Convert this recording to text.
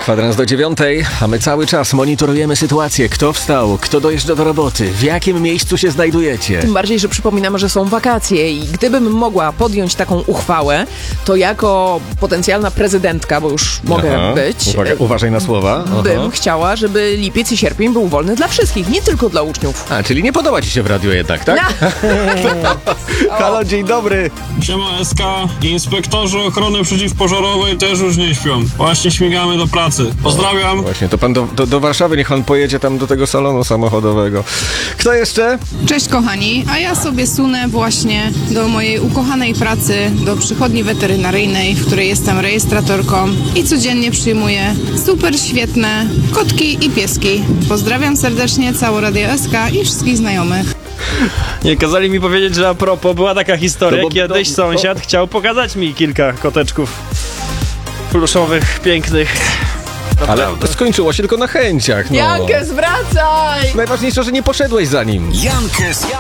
8:45, a my cały czas monitorujemy sytuację. Kto wstał, kto dojeżdża do roboty, w jakim miejscu się znajdujecie. Tym bardziej, że przypominamy, że są wakacje i gdybym mogła podjąć taką uchwałę, to jako potencjalna prezydentka, bo już mogę być, Uważaj na słowa. bym chciała, żeby lipiec i sierpień był wolny dla wszystkich, nie tylko dla uczniów. A, czyli nie podoba ci się w radiu jednak, tak? Halo, dzień dobry. Siema SK, inspektorzy ochrony przeciwpożarowej też już nie śpią. Właśnie śmigamy do pracy. Pozdrawiam. Właśnie, to pan do Warszawy, niech pan pojedzie tam do tego salonu samochodowego. Kto jeszcze? Cześć kochani, a ja sobie sunę właśnie do mojej ukochanej pracy, do przychodni weterynaryjnej, w której jestem rejestratorką i codziennie przyjmuję super świetne kotki i pieski. Pozdrawiam serdecznie całe Radio SK i wszystkich znajomych. Nie, kazali mi powiedzieć, że a propos, była taka historia, kiedyś sąsiad chciał pokazać mi kilka koteczków pluszowych, pięknych. Ale skończyło się tylko na chęciach, no. Jankes, wracaj! Najważniejsze, że nie poszedłeś za nim. Jankes